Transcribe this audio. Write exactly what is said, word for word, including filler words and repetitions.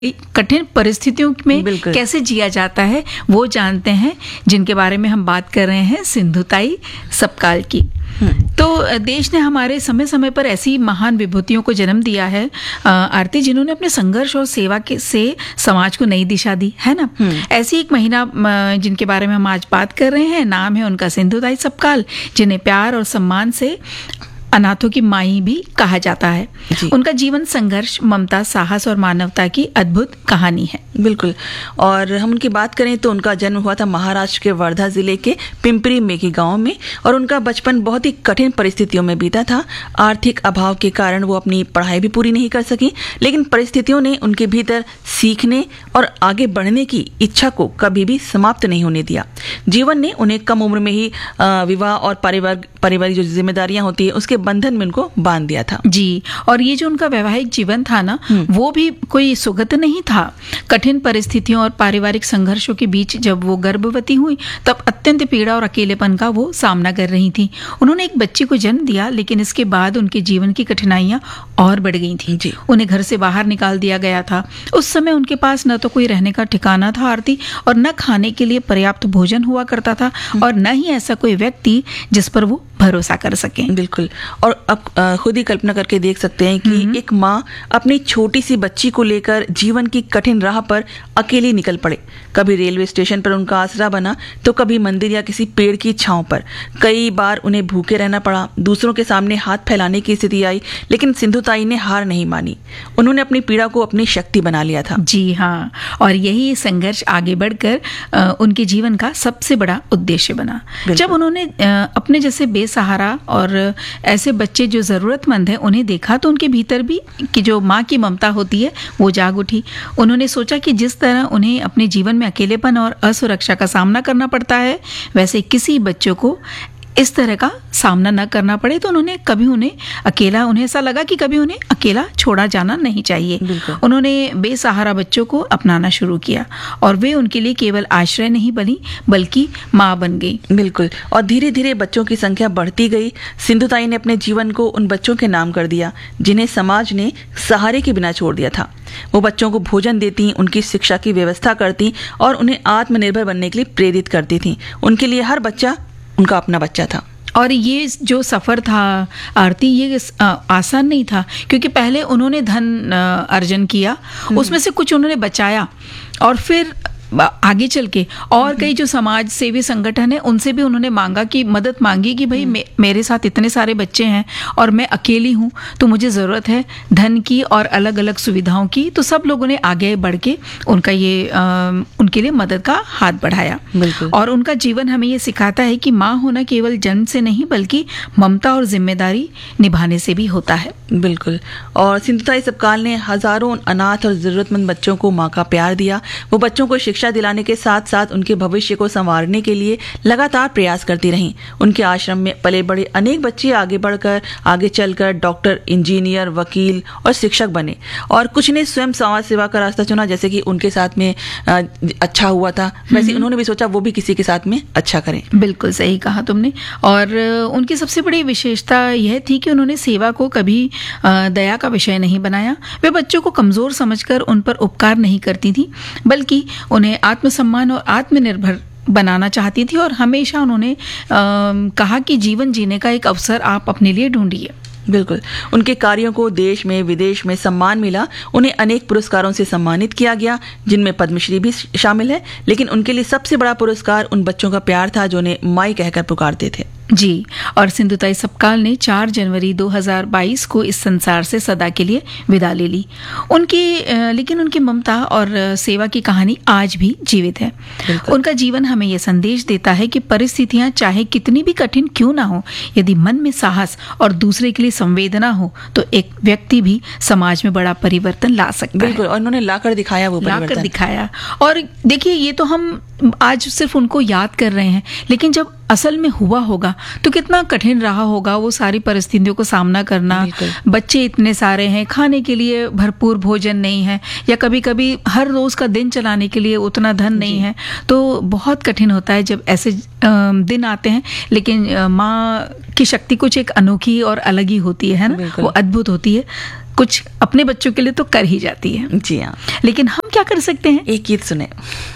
कठिन परिस्थितियों में कैसे जिया जाता है वो जानते हैं, जिनके बारे में हम बात कर रहे हैं सिंधुताई सपकाल की। तो देश ने हमारे समय समय पर ऐसी महान विभूतियों को जन्म दिया है आरती, जिन्होंने अपने संघर्ष और सेवा के से समाज को नई दिशा दी है ना। ऐसी एक महिला जिनके बारे में हम आज बात कर रहे हैं, नाम है उनका सिंधुताई सपकाल, जिन्हें प्यार और सम्मान से अनाथों की माई भी कहा जाता है। उनका जीवन संघर्ष, ममता, साहस और मानवता की अद्भुत कहानी है। बिल्कुल। और हम उनकी बात करें तो उनका जन्म हुआ था महाराष्ट्र के वर्धा जिले के पिंपरी मेघी गांव में, और उनका बचपन बहुत ही कठिन परिस्थितियों में बीता था। आर्थिक अभाव के कारण वो अपनी पढ़ाई भी पूरी नहीं कर सकी, लेकिन परिस्थितियों ने उनके भीतर सीखने और आगे बढ़ने की इच्छा को कभी भी समाप्त नहीं होने दिया। जीवन ने उन्हें कम उम्र में ही विवाह और परिवार पारिवारिक जो जिम्मेदारियां होती है उसके बंधन में उनको बांध दिया था। जी, और ये जो उनका वैवाहिक जीवन था ना, वो भी कोई सुगत नहीं था। कठिन परिस्थितियों और पारिवारिक संघर्षों के बीच जब वो गर्भवती हुई, तब अत्यंत पीड़ा और अकेलेपन का वो सामना कर रही थी। उन्होंने एक बच्ची को जन्म दिया, लेकिन इसके बाद उनके जीवन की कठिनाइयां और बढ़ गई थी। उन्हें घर से बाहर निकाल दिया गया था। उस समय उनके पास न तो कोई रहने का ठिकाना था आरती, और न खाने के लिए पर्याप्त भोजन हुआ करता था, और न ही ऐसा कोई व्यक्ति जिस पर वो भरोसा कर सके। बिल्कुल। और अब खुद ही कल्पना करके देख सकते हैं कि एक माँ अपनी छोटी सी बच्ची को लेकर जीवन की कठिन राह पर अकेली निकल पड़े। कभी रेलवे स्टेशन पर उनका आसरा बना, तो कभी मंदिर या किसी पेड़ की छांव पर। कई बार उन्हें भूखे रहना पड़ा, दूसरों के सामने हाथ फैलाने की स्थिति आई, लेकिन सिंधुताई ने हार नहीं मानी। उन्होंने अपनी पीड़ा को अपनी शक्ति बना लिया था। जी हाँ, और यही संघर्ष आगे बढ़कर उनके जीवन का सबसे बड़ा उद्देश्य बना। जब उन्होंने अपने जैसे बेसहारा और ऐसे बच्चे जो जरूरतमंद हैं उन्हें देखा, तो उनके भीतर भी कि जो माँ की ममता होती है वो जाग उठी। उन्होंने सोचा कि जिस तरह उन्हें अपने जीवन में अकेलेपन और असुरक्षा का सामना करना पड़ता है, वैसे किसी बच्चों को इस तरह का सामना न करना पड़े। तो उन्होंने कभी उन्हें अकेला उन्हें ऐसा लगा कि कभी उन्हें अकेला छोड़ा जाना नहीं चाहिए। उन्होंने बेसहारा बच्चों को अपनाना शुरू किया, और वे उनके लिए केवल आश्रय नहीं बनी, बल्कि माँ बन गई। बिल्कुल। और धीरे धीरे बच्चों की संख्या बढ़ती गई। सिंधुताई ने अपने जीवन को उन बच्चों के नाम कर दिया जिन्हें समाज ने सहारे के बिना छोड़ दिया था। वो बच्चों को भोजन देती, उनकी शिक्षा की व्यवस्था करती और उन्हें आत्मनिर्भर बनने के लिए प्रेरित करती थी। उनके लिए हर बच्चा उनका अपना बच्चा था। और ये जो सफ़र था आरती, ये आसान नहीं था, क्योंकि पहले उन्होंने धन अर्जन किया, उसमें से कुछ उन्होंने बचाया, और फिर आगे चल के और कई जो समाज सेवी संगठन है उनसे भी उन्होंने मांगा कि मदद मांगी कि भाई मे, मेरे साथ इतने सारे बच्चे हैं और मैं अकेली हूँ, तो मुझे ज़रूरत है धन की और अलग अलग सुविधाओं की। तो सब लोगों ने आगे बढ़ के उनका ये आ, उनके लिए मदद का हाथ बढ़ाया। और उनका जीवन हमें ये सिखाता है कि माँ होना केवल जन्म से नहीं, बल्कि ममता और जिम्मेदारी निभाने से भी होता है। बिल्कुल। और सिंधुताई सपकाल ने हजारों अनाथ और ज़रूरतमंद बच्चों को माँ का प्यार दिया। वो बच्चों को शिक्षा दिलाने के साथ साथ उनके भविष्य को संवारने के लिए लगातार प्रयास करती रहीं। उनके आश्रम में पले बड़े अनेक बच्चे आगे बढ़कर आगे चलकर डॉक्टर, इंजीनियर, वकील और शिक्षक बने, और कुछ ने स्वयं समाज सेवा का रास्ता चुना। जैसे कि उनके साथ में अच्छा हुआ था, वैसे उन्होंने भी सोचा वो भी किसी के साथ में अच्छा करें। बिल्कुल सही कहा तुमने। और उनकी सबसे बड़ी विशेषता यह थी कि उन्होंने सेवा को कभी दया का विषय नहीं बनाया। वे बच्चों को कमजोर समझकर उन पर उपकार नहीं करती थी, बल्कि उन्हें आत्मसम्मान और आत्मनिर्भर बनाना चाहती थी। और हमेशा उन्होंने कहा कि जीवन जीने का एक अवसर आप अपने लिए ढूंढिए। बिल्कुल। उनके कार्यों को देश में विदेश में सम्मान मिला। उन्हें अनेक पुरस्कारों से सम्मानित किया गया, जिनमें पद्मश्री भी शामिल है। लेकिन उनके लिए सबसे बड़ा पुरस्कार उन बच्चों का प्यार था जो उन्हें माई कहकर पुकारते थे। जी, और सिंधुताई सपकाल ने चार जनवरी दो हज़ार बाईस को इस संसार से सदा के लिए विदा ले ली। उनकी लेकिन उनकी ममता और सेवा की कहानी आज भी जीवित है। उनका जीवन हमें यह संदेश देता है कि परिस्थितियां चाहे कितनी भी कठिन क्यों ना हो, यदि मन में साहस और दूसरे के लिए संवेदना हो, तो एक व्यक्ति भी समाज में बड़ा परिवर्तन ला सकता है। बिल्कुल। और उन्होंने लाकर दिखाया, वो लाकर दिखाया। और देखिए, ये तो हम आज सिर्फ उनको याद कर रहे हैं, लेकिन जब असल में हुआ होगा तो कितना कठिन रहा होगा वो सारी परिस्थितियों को सामना करना। बच्चे इतने सारे हैं, खाने के लिए भरपूर भोजन नहीं है, या कभी कभी हर रोज का दिन चलाने के लिए उतना धन नहीं है। तो बहुत कठिन होता है जब ऐसे दिन आते हैं। लेकिन माँ की शक्ति कुछ एक अनोखी और अलग ही होती है ना, वो अद्भुत होती है। कुछ अपने बच्चों के लिए तो कर ही जाती है। जी हाँ। लेकिन हम क्या कर सकते हैं? एक गीत सुने।